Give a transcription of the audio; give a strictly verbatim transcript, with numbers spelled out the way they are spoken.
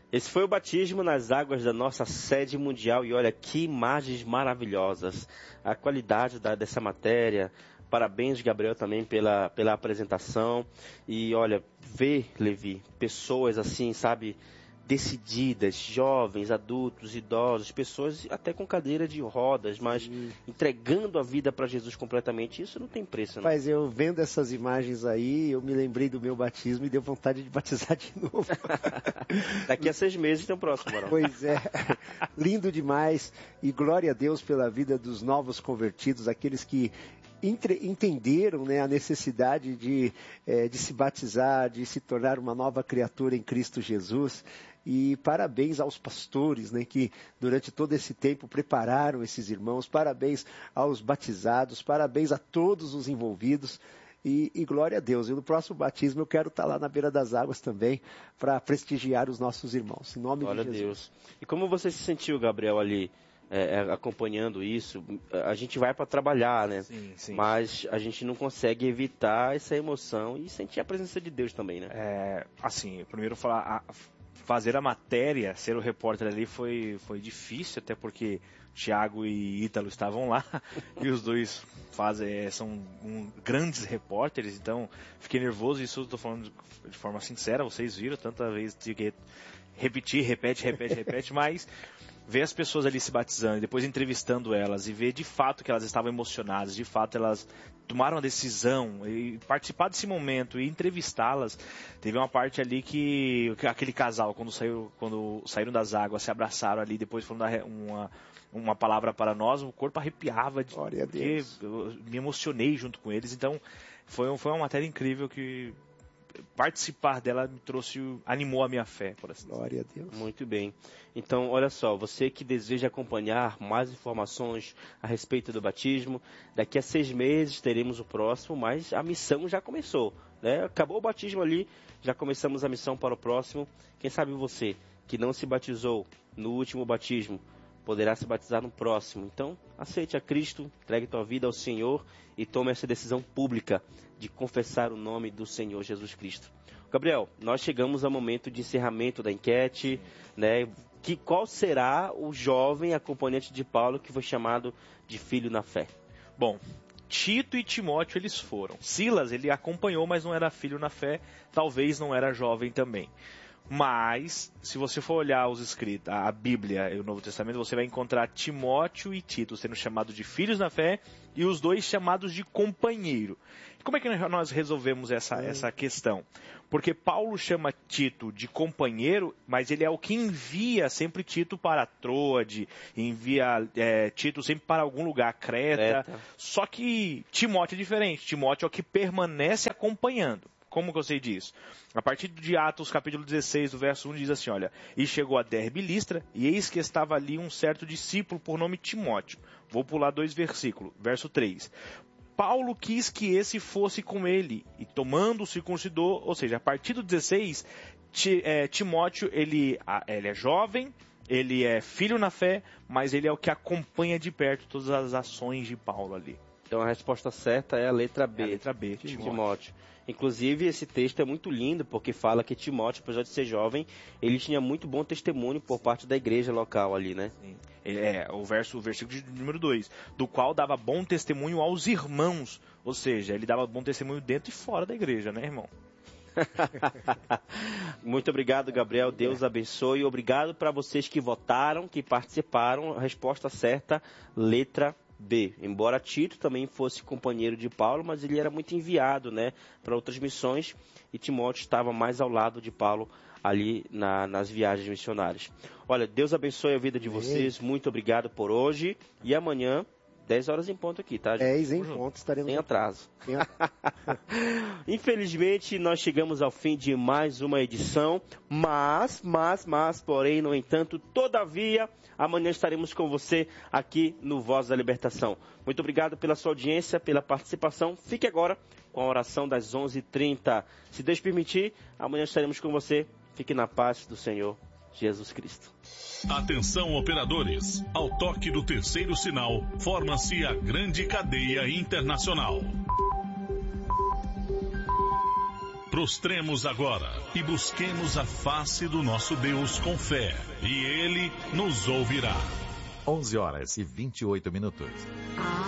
Esse foi o batismo nas águas da nossa sede mundial e olha que imagens maravilhosas. A qualidade da, dessa matéria. Parabéns, Gabriel, também pela, pela apresentação. E olha, ver, Levi, pessoas assim, sabe, decididas, jovens, adultos, idosos, pessoas até com cadeira de rodas, mas Sim. entregando a vida para Jesus completamente, isso não tem preço, não. Mas eu vendo essas imagens aí, eu me lembrei do meu batismo e deu vontade de batizar de novo. Daqui a seis meses tem o próximo, Barão. Pois é, lindo demais e glória a Deus pela vida dos novos convertidos, aqueles que Entre, entenderam, né, a necessidade de, é, de se batizar, de se tornar uma nova criatura em Cristo Jesus. E parabéns aos pastores, né, que durante todo esse tempo prepararam esses irmãos. Parabéns aos batizados, parabéns a todos os envolvidos. E, e glória a Deus. E no próximo batismo eu quero estar lá na beira das águas também para prestigiar os nossos irmãos. Em nome glória de Jesus. Glória a Deus. E como você se sentiu, Gabriel, ali? É, acompanhando isso, a gente vai para trabalhar, né? Sim, sim. Mas a gente não consegue evitar essa emoção e sentir a presença de Deus também, né? É, assim, primeiro falar, a, fazer a matéria, ser o repórter ali foi, foi difícil, até porque Thiago e Ítalo estavam lá e os dois fazem, são um, grandes repórteres, então fiquei nervoso, isso eu estou falando de, de forma sincera, vocês viram, tanta vez que repetir, repete, repete, repete, mas ver as pessoas ali se batizando e depois entrevistando elas e ver de fato que elas estavam emocionadas, de fato elas tomaram a decisão e participar desse momento e entrevistá-las. Teve uma parte ali que aquele casal, quando, saiu, quando saíram das águas, se abraçaram ali, depois foram dar uma, uma palavra para nós, o corpo arrepiava, de, Glória a Deus. Eu me emocionei junto com eles, então foi, foi uma matéria incrível que participar dela me trouxe, animou a minha fé, por assim dizer. Glória a Deus. Muito bem. Então, olha só, você que deseja acompanhar mais informações a respeito do batismo, daqui a seis meses teremos o próximo, mas a missão já começou, né? Acabou o batismo ali, já começamos a missão para o próximo. Quem sabe você, que não se batizou no último batismo, poderá se batizar no próximo. Então, aceite a Cristo, entregue tua vida ao Senhor e tome essa decisão pública de confessar o nome do Senhor Jesus Cristo. Gabriel, nós chegamos ao momento de encerramento da enquete, né? Que, qual será o jovem acompanhante de Paulo que foi chamado de filho na fé? Bom, Tito e Timóteo eles foram. Silas ele acompanhou, mas não era filho na fé, talvez não era jovem também. Mas, se você for olhar os escritos, a Bíblia e o Novo Testamento, você vai encontrar Timóteo e Tito sendo chamados de filhos na fé e os dois chamados de companheiro. E como é que nós resolvemos essa, é. essa questão? Porque Paulo chama Tito de companheiro, mas ele é o que envia sempre Tito para Troade, envia é, Tito sempre para algum lugar, Creta. Creta. Só que Timóteo é diferente, Timóteo é o que permanece acompanhando. Como que eu sei disso? A partir de Atos, capítulo dezesseis, do verso um, diz assim, olha, e chegou a Derbe e Listra, e eis que estava ali um certo discípulo por nome Timóteo. Vou pular dois versículos. Verso três. Paulo quis que esse fosse com ele, e tomando o circuncidou, ou seja, a partir do dezesseis, Ti, é, Timóteo, ele, ele é jovem, ele é filho na fé, mas ele é o que acompanha de perto todas as ações de Paulo ali. Então a resposta certa é a letra B. É a letra B, Timóteo. Timóteo. Inclusive, esse texto é muito lindo, porque fala que Timóteo, apesar de ser jovem, ele tinha muito bom testemunho por parte da igreja local ali, né? Sim. É, o, verso, o versículo de número dois, do qual dava bom testemunho aos irmãos, ou seja, ele dava bom testemunho dentro e fora da igreja, né, irmão? Muito obrigado, Gabriel, Deus abençoe, obrigado para vocês que votaram, que participaram, a resposta certa, letra B. Embora Tito também fosse companheiro de Paulo, mas ele era muito enviado, né, para outras missões, e Timóteo estava mais ao lado de Paulo ali na, nas viagens missionárias. Olha, Deus abençoe a vida de vocês, muito obrigado por hoje, e amanhã, dez horas em ponto aqui, tá? dez em ponto, estaremos... Sem atraso. Sem atraso. Infelizmente, nós chegamos ao fim de mais uma edição, mas, mas, mas, porém, no entanto, todavia, amanhã estaremos com você aqui no Voz da Libertação. Muito obrigado pela sua audiência, pela participação. Fique agora com a oração das onze e trinta. Se Deus permitir, amanhã estaremos com você. Fique na paz do Senhor Jesus Cristo. Atenção, operadores. Ao toque do terceiro sinal, forma-se a grande cadeia internacional. Prostremos agora e busquemos a face do nosso Deus com fé, e Ele nos ouvirá. onze horas e vinte e oito minutos.